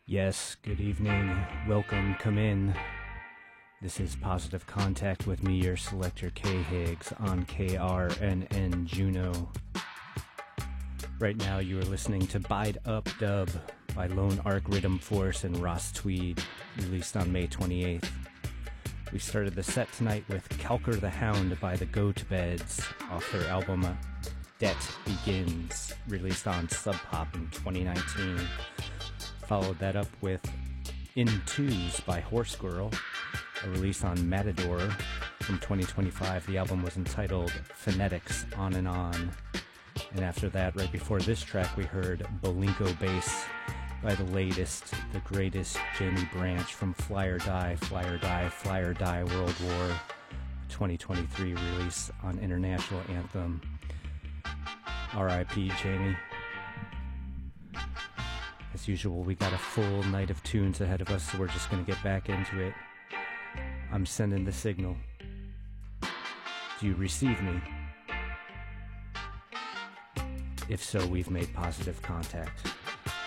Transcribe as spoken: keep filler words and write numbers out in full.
Yes, good evening. Welcome, come in. This is Positive Contact with me, your selector K Higgs on K R N N Juno. Right now you are listening to Bide Up Dub by Lone Arc Rhythm Force and Ross Tweed, released on May twenty-eighth. We started the set tonight with Calker the Hound by the Goat Beds off their album Debt Begins, released on Sub Pop in twenty nineteen. Followed that up with In Twos by Horse Girl, a release on Matador from twenty twenty-five. The album was entitled Phonetics On and On. And after that, right before this track, we heard Bolinko Bass by the latest, the greatest Jamie Branch from Fly or Die, Fly or Die, Fly or Die World War twenty twenty-three release on International Anthem. R I P Jamie. As usual, we got a full night of tunes ahead of us, so we're just going to get back into it. I'm sending the signal. Do you receive me? If so, we've made positive contact.